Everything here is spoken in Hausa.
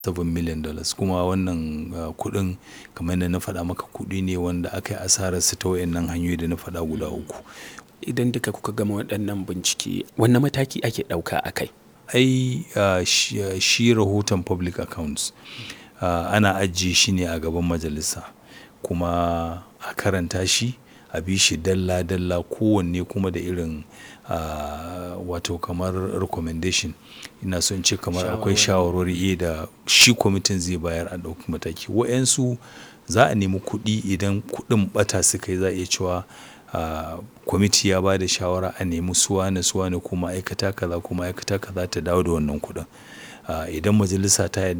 $7 million kuma wannan kuɗin kamar yadda na faɗa maka kuɗi ne wanda aka yi asararsa ta wayannan hanyoyi da na faɗa guda uku. Idan duka kuka gama waɗannan bincike, wanne mataki ake ɗauka a kai? Ai shi rahoton public accounts ana ajiye shi ne a gaban majalisa kuma a karanta shi, a bi shi dalla-dalla kowanne kuma da irin wato kamar recommendation. Ina so in ce kamar akwai shawarwari da shi kwamitin zai bayar a ɗauki mataki. Waɗansu za a nemi kuɗi idan kuɗin ɓata suka yi za a iya cewa kwamiti ya ba da shawara a nemi su wane ko ma'aikata kaza ko ma'aikata kaza ta dawo da wannan kuɗin. Idan majalisa ta yarda